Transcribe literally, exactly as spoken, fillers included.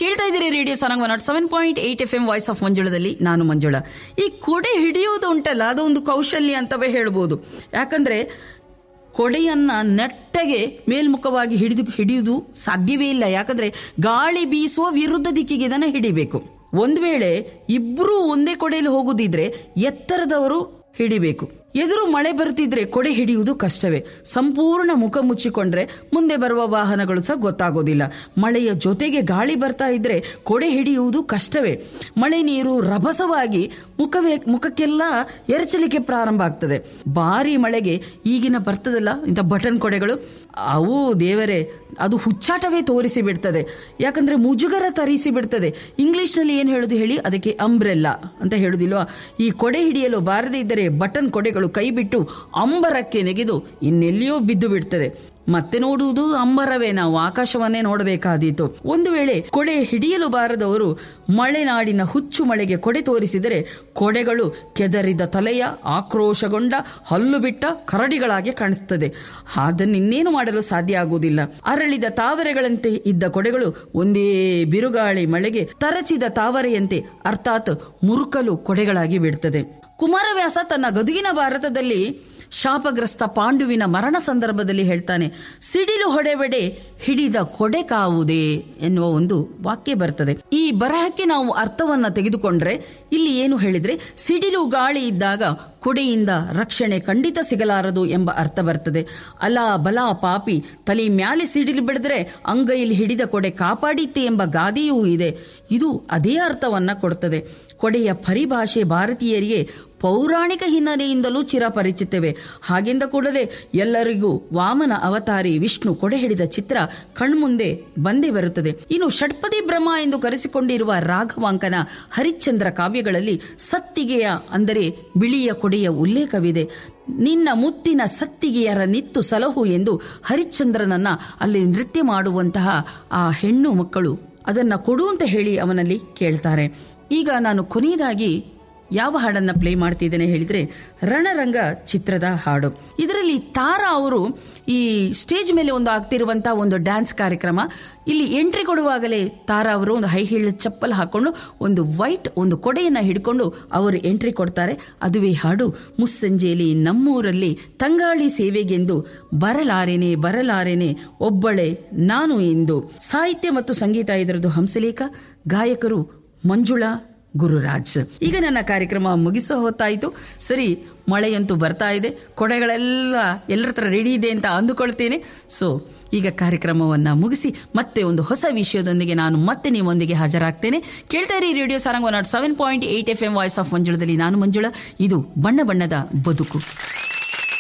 ಕೇಳ್ತಾ ಇದ್ದೀರಿ radio Sarang not seven point eight F M voice of ಮಂಜುಳದಲ್ಲಿ ನಾನು ಮಂಜುಳ. ಈ ಕೊಡೆ ಹಿಡಿಯುವುದು ಉಂಟಲ್ಲ, ಅದೊಂದು ಕೌಶಲ್ಯ ಅಂತವೇ ಹೇಳ್ಬೋದು. ಯಾಕಂದ್ರೆ ಕೊಡೆಯನ್ನ ನೆಟ್ಟಗೆ ಮೇಲ್ಮುಖವಾಗಿ ಹಿಡಿದು ಹಿಡಿಯುವುದು ಸಾಧ್ಯವೇ ಇಲ್ಲ. ಯಾಕಂದ್ರೆ ಗಾಳಿ ಬೀಸುವ ವಿರುದ್ಧ ದಿಕ್ಕಿಗೆ ಇದನ್ನು ಹಿಡಿಬೇಕು. ಒಂದು ವೇಳೆ ಇಬ್ರು ಒಂದೇ ಕೊಡೆಯಲ್ಲಿ ಹೋಗುದಿದ್ರೆ ಎತ್ತರದವರು ಹಿಡಿಬೇಕು. ಎದುರು ಮಳೆ ಬರುತ್ತಿದ್ರೆ ಕೊಡೆ ಹಿಡಿಯುವುದು ಕಷ್ಟವೇ. ಸಂಪೂರ್ಣ ಮುಖ ಮುಚ್ಚಿಕೊಂಡ್ರೆ ಮುಂದೆ ಬರುವ ವಾಹನಗಳು ಸಹ ಗೊತ್ತಾಗೋದಿಲ್ಲ. ಮಳೆಯ ಜೊತೆಗೆ ಗಾಳಿ ಬರ್ತಾ ಇದ್ರೆ ಕೊಡೆ ಹಿಡಿಯುವುದು ಕಷ್ಟವೇ. ಮಳೆ ನೀರು ರಭಸವಾಗಿ ಮುಖವೇ ಮುಖಕ್ಕೆಲ್ಲ ಎರಚಲಿಕ್ಕೆ ಪ್ರಾರಂಭ ಆಗ್ತದೆ. ಭಾರಿ ಮಳೆಗೆ ಈಗಿನ ಬರ್ತದಲ್ಲ ಇಂಥ ಬಟನ್ ಕೊಡೆಗಳು, ಅವು ದೇವರೇ ಅದು ಹುಚ್ಚಾಟವೇ ತೋರಿಸಿ ಬಿಡ್ತದೆ. ಯಾಕಂದ್ರೆ ಮುಜುಗರ ತರಿಸಿ ಬಿಡ್ತದೆ. ಇಂಗ್ಲಿಷ್ ನಲ್ಲಿ ಏನು ಹೇಳುದು ಹೇಳಿ, ಅದಕ್ಕೆ ಅಂಬ್ರೆಲ್ಲಾ ಅಂತ ಹೇಳುದಿಲ್ವಾ. ಈ ಕೊಡೆ ಹಿಡಿಯಲು ಬಾರದೇ ಇದ್ದರೆ ಬಟನ್ ಕೊಡೆಗಳು ಕೈ ಬಿಟ್ಟು ಅಂಬರಕ್ಕೆ ನೆಗೆದು ಇನ್ನೆಲ್ಲಿಯೋ ಬಿದ್ದು ಬಿಡ್ತದೆ. ಮತ್ತೆ ನೋಡುವುದು ಅಂಬರವೇ, ನಾವು ಆಕಾಶವನ್ನೇ ನೋಡಬೇಕಾದೀತು. ಒಂದು ವೇಳೆ ಕೊಡೆ ಹಿಡಿಯಲು ಬಾರದವರು ಮಳೆನಾಡಿನ ಹುಚ್ಚು ಮಳೆಗೆ ಕೊಡೆ ತೋರಿಸಿದರೆ ಕೊಡೆಗಳು ಕೆದರಿದ ತಲೆಯ ಆಕ್ರೋಶಗೊಂಡ ಹಲ್ಲು ಬಿಟ್ಟ ಕರಡಿಗಳಾಗಿ ಕಾಣಿಸ್ತದೆ. ಅದನ್ನಿನ್ನೇನು ಮಾಡಲು ಸಾಧ್ಯ ಆಗುವುದಿಲ್ಲ. ಅರಳಿದ ತಾವರೆಗಳಂತೆ ಇದ್ದ ಕೊಡೆಗಳು ಒಂದೇ ಬಿರುಗಾಳಿ ಮಳೆಗೆ ತರಚಿದ ತಾವರೆಯಂತೆ ಅರ್ಥಾತ್ ಮುರುಕಲು ಕೊಡೆಗಳಾಗಿ ಬಿಡ್ತದೆ. ಕುಮಾರವ್ಯಾಸ ತನ್ನ ಗದುಗಿನ ಭಾರತದಲ್ಲಿ ಶಾಪಗ್ರಸ್ತ ಪಾಂಡುವಿನ ಮರಣ ಸಂದರ್ಭದಲ್ಲಿ ಹೇಳ್ತಾನೆ, ಸಿಡಿಲು ಹೊಡೆಬೆಡೆ ಹಿಡಿದ ಕೊಡೆ ಕಾವುದೇ ಎನ್ನುವ ಒಂದು ವಾಕ್ಯ ಬರ್ತದೆ. ಈ ಬರಹಕ್ಕೆ ನಾವು ಅರ್ಥವನ್ನ ತೆಗೆದುಕೊಂಡ್ರೆ ಇಲ್ಲಿ ಏನು ಹೇಳಿದ್ರೆ, ಸಿಡಿಲು ಗಾಳಿ ಇದ್ದಾಗ ಕೊಡೆಯಿಂದ ರಕ್ಷಣೆ ಖಂಡಿತ ಸಿಗಲಾರದು ಎಂಬ ಅರ್ಥ ಬರ್ತದೆ. ಅಲ ಬಲ ಪಾಪಿ ತಲೆ ಮ್ಯಾಲೆ ಸಿಡಿಲು ಬಿಡಿದ್ರೆ ಅಂಗೈಲಿ ಹಿಡಿದ ಕೊಡೆ ಕಾಪಾಡಿತ್ತೆ ಎಂಬ ಗಾದೆಯೂ ಇದೆ. ಇದು ಅದೇ ಅರ್ಥವನ್ನ ಕೊಡ್ತದೆ. ಕೊಡೆಯ ಪರಿಭಾಷೆ ಭಾರತೀಯರಿಗೆ ಪೌರಾಣಿಕ ಹಿನ್ನೆಲೆಯಿಂದಲೂ ಚಿರಪರಿಚಿತವೇ. ಹಾಗೆಂದ ಕೂಡಲೇ ಎಲ್ಲರಿಗೂ ವಾಮನ ಅವತಾರಿ ವಿಷ್ಣು ಕೊಡೆ ಹಿಡಿದ ಚಿತ್ರ ಕಣ್ಮುಂದೆ ಬಂದೇ ಬರುತ್ತದೆ. ಇನ್ನು ಷಟ್ಪದಿ ಬ್ರಹ್ಮ ಎಂದು ಕರೆಸಿಕೊಂಡಿರುವ ರಾಘವಾಂಕನ ಹರಿಶ್ಚಂದ್ರ ಕಾವ್ಯಗಳಲ್ಲಿ ಸತ್ತಿಗೆಯ ಅಂದರೆ ಬಿಳಿಯ ಕೊಡೆಯ ಉಲ್ಲೇಖವಿದೆ. ನಿನ್ನ ಮುತ್ತಿನ ಸತ್ತಿಗೆಯರ ನಿತ್ತು ಸಲಹು ಎಂದು ಹರಿಶ್ಚಂದ್ರನನ್ನ ಅಲ್ಲಿ ನೃತ್ಯ ಮಾಡುವಂತಹ ಆ ಹೆಣ್ಣು ಮಕ್ಕಳು ಅದನ್ನ ಕೊಡು ಅಂತ ಹೇಳಿ ಅವನಲ್ಲಿ ಕೇಳ್ತಾರೆ. ಈಗ ನಾನು ಕೊನೆಯದಾಗಿ ಯಾವ ಹಾಡನ್ನ ಪ್ಲೇ ಮಾಡ್ತಿದ್ದೇನೆ ಹೇಳಿದ್ರೆ, ರಣರಂಗ ಚಿತ್ರದ ಹಾಡು. ಇದರಲ್ಲಿ ತಾರಾ ಅವರು ಈ ಸ್ಟೇಜ್ ಮೇಲೆ ಒಂದು ಆಗ್ತಿರುವಂತಹ ಒಂದು ಡ್ಯಾನ್ಸ್ ಕಾರ್ಯಕ್ರಮ, ಇಲ್ಲಿ ಎಂಟ್ರಿ ಕೊಡುವಾಗಲೇ ತಾರಾ ಅವರು ಒಂದು ಹೈ ಹೀಲ್ಡ್ ಚಪ್ಪಲ್ ಹಾಕೊಂಡು ಒಂದು ವೈಟ್ ಒಂದು ಕೊಡೆಯನ್ನ ಹಿಡ್ಕೊಂಡು ಅವರು ಎಂಟ್ರಿ ಕೊಡ್ತಾರೆ. ಅದುವೇ ಹಾಡು ಮುಸ್ಸಂಜೆಯಲ್ಲಿ ನಮ್ಮೂರಲ್ಲಿ ತಂಗಾಳಿ ಸೇವೆಗೆಂದು ಬರಲಾರೆನೆ ಬರಲಾರೆನೆ ಒಬ್ಬಳೆ ನಾನು ಎಂದು. ಸಾಹಿತ್ಯ ಮತ್ತು ಸಂಗೀತ ಇದರದ್ದು ಹಂಸಲೇಖ, ಗಾಯಕರು ಮಂಜುಳಾ ಗುರುರಾಜ್. ಈಗ ನನ್ನ ಕಾರ್ಯಕ್ರಮ ಮುಗಿಸೋ ಹೊತ್ತಾಯಿತು. ಸರಿ, ಮಳೆಯಂತೂ ಬರ್ತಾ ಇದೆ, ಕೊಡೆಗಳೆಲ್ಲ ಎಲ್ಲರ ಹತ್ರ ರೆಡಿ ಇದೆ ಅಂತ ಅಂದುಕೊಳ್ತೇನೆ. ಸೊ ಈಗ ಕಾರ್ಯಕ್ರಮವನ್ನ ಮುಗಿಸಿ ಮತ್ತೆ ಒಂದು ಹೊಸ ವಿಷಯದೊಂದಿಗೆ ನಾನು ಮತ್ತೆ ನಿಮ್ಮೊಂದಿಗೆ ಹಾಜರಾಗ್ತೇನೆ. ಕೇಳ್ತಾ ಇರಿ radio Sarang not seven point eight F M voice of ಮಂಜುಳದಲ್ಲಿ ನಾನು ಮಂಜುಳ. ಇದು ಬಣ್ಣ ಬಣ್ಣದ ಬದುಕು.